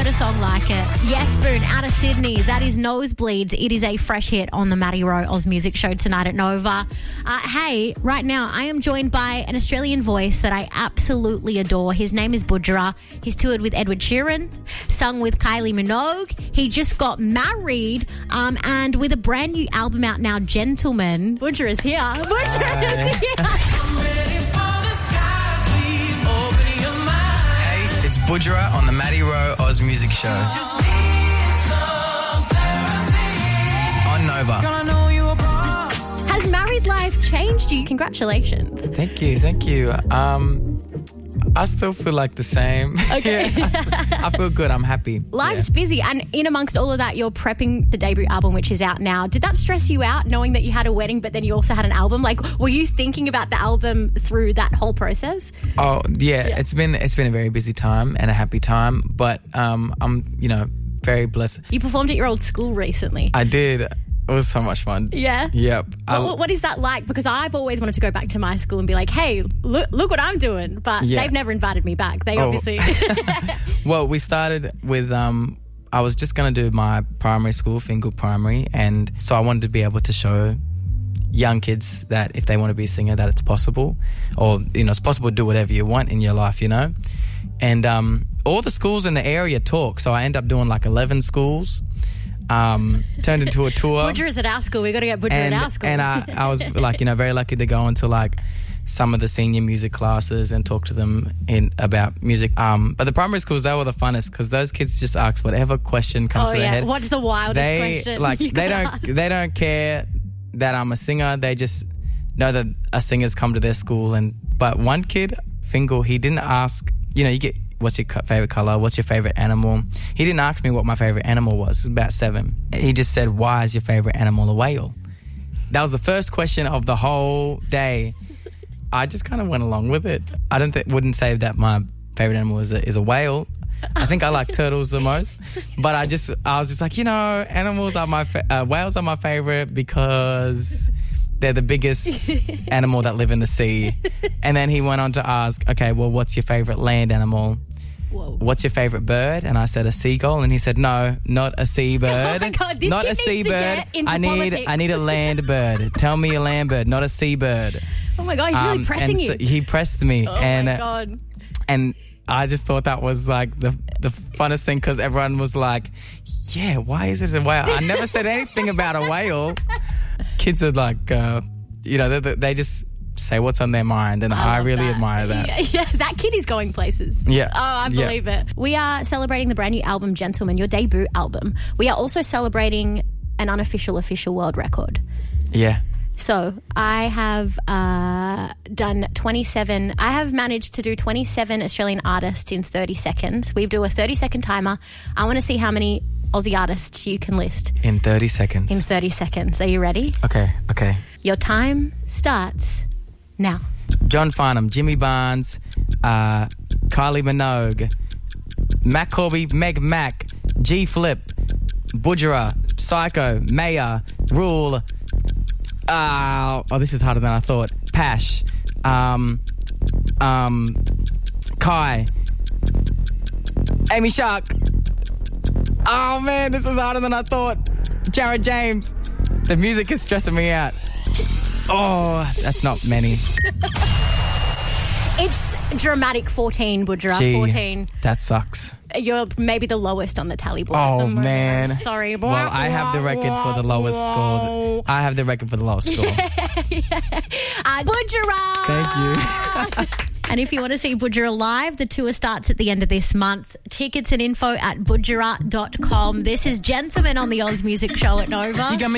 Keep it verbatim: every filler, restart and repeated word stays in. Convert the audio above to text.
a song like it. Yes, Boone, out of Sydney. That is Nosebleeds. It is a fresh hit on the Matty Rowe Oz Music Show tonight at Nova. Uh, hey, right now I am joined by an Australian voice that I absolutely adore. His name is Budjerah. He's toured with Edward Sheeran, sung with Kylie Minogue. He just got married, um, and with a brand new album out now, Gentleman. Budjerah is here. Budjerah is here. It's Budjerah on the Matty Rowe Oz Music Show. On Nova. Has married life changed you? Congratulations. Thank you, thank you. Um, I still feel like the same. Okay. I, I feel good. I'm happy. Life's yeah. busy, and in amongst all of that, you're prepping the debut album, which is out now. Did that stress you out, knowing that you had a wedding, but then you also had an album? Like, were you thinking about the album through that whole process? Oh yeah, Yeah. it's been it's been a very busy time and a happy time, but um, I'm you know very blessed. You performed at your old school recently. I did. It was so much fun. Yeah? Yep. I- What, what is that like? Because I've always wanted to go back to my school and be like, hey, look, look what I'm doing. But Yeah. they've never invited me back. They Oh. obviously... Well, we started with, um, I was just going to do my primary school, Fingal Primary, and so I wanted to be able to show young kids that if they want to be a singer, that it's possible, or, you know, it's possible to do whatever you want in your life, you know? And um, all the schools in the area talk, so I end up doing like eleven schools, um, turned into a tour. Budjerah's at our school. We've got to get Budjerah and, at our school. And I, I was like, you know, very lucky to go into like some of the senior music classes and talk to them in about music. Um, but the primary schools, they were the funnest because those kids just ask whatever question comes oh, to their yeah. head. What's the wildest they, question? Like you they could don't ask? they don't care that I'm a singer. They just know that a singer's come to their school. And but one kid, Fingal, he didn't ask. You know, you get. What's your favorite color? What's your favorite animal? He didn't ask me what my favorite animal was. It was about seven. He just said, why is your favorite animal a whale? That was the first question of the whole day. I just kind of went along with it. I don't th- wouldn't say that my favorite animal is a, is a whale. I think I like turtles the most. But I just, I was just like, you know, animals are my, fa- uh, whales are my favorite because they're the biggest animal that live in the sea. And then he went on to ask, okay, well, what's your favorite land animal? Whoa. What's your favorite bird? And I said a seagull, and he said no, not a seabird. Oh my God, this not kid a needs to seabird. get into I need politics. I need a land bird. Tell me a land bird, not a seabird. Oh my God, he's really Um, pressing and you. so he pressed me, oh and my uh, God. and I just thought that was like the the funnest thing because everyone was like, yeah, why is it a whale? I never said anything about a whale. Kids are like, uh, you know, they, they just say what's on their mind, and I, love really that. admire that. Yeah, yeah, that kid is going places. Yeah. Oh, I Yeah. believe it. We are celebrating the brand new album, Gentleman, your debut album. We are also celebrating an unofficial, official world record. Yeah. So I have uh, done twenty-seven. I have managed to do twenty-seven Australian artists in thirty seconds. We do a thirty-second timer. I want to see how many Aussie artists you can list In thirty seconds. in thirty seconds. Are you ready? okay, okay. Your time starts now. John Farnham, Jimmy Barnes, uh, Kylie Minogue, Mac Corby, Meg Mac, G Flip, Budjerah, Psycho, Maya, Rule. Uh, oh, this is harder than I thought. Pash, um, um, Kai, Amy Shark. Oh man, this is harder than I thought. Jared James. The music is stressing me out. Oh, that's not many. It's dramatic fourteen, Budjerah, Gee, fourteen. That sucks. You're maybe the lowest on the tally board. Oh, at the moment. man. I'm sorry. Well, I have the record for the lowest score. I have the record for the lowest score. Uh, Budjerah! Thank you. And if you want to see Budjerah live, the tour starts at the end of this month. Tickets and info at budjerah dot com. This is Gentleman on the Oz Music Show at Nova. You got me